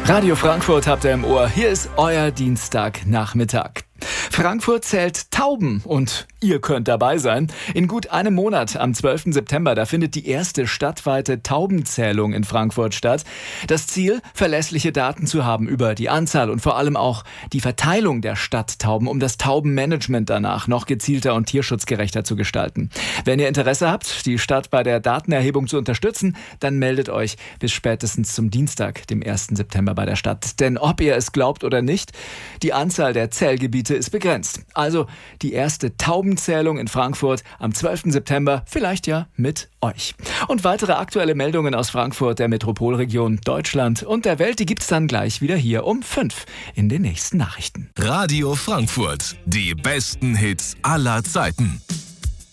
Radio Frankfurt habt ihr im Ohr. Hier ist euer Dienstagnachmittag. Frankfurt zählt Tauben und ihr könnt dabei sein. In gut einem Monat, am 12. September, da findet die erste stadtweite Taubenzählung in Frankfurt statt. Das Ziel, verlässliche Daten zu haben über die Anzahl und vor allem auch die Verteilung der Stadttauben, um das Taubenmanagement danach noch gezielter und tierschutzgerechter zu gestalten. Wenn ihr Interesse habt, die Stadt bei der Datenerhebung zu unterstützen, dann meldet euch bis spätestens zum Dienstag, dem 1. September bei der Stadt. Denn ob ihr es glaubt oder nicht, die Anzahl der Zählgebiete ist begrenzt. Also die erste Taubenzählung in Frankfurt am 12. September, vielleicht ja mit euch. Und weitere aktuelle Meldungen aus Frankfurt, der Metropolregion, Deutschland und der Welt, die gibt's dann gleich wieder hier um 5 in den nächsten Nachrichten. Radio Frankfurt, die besten Hits aller Zeiten.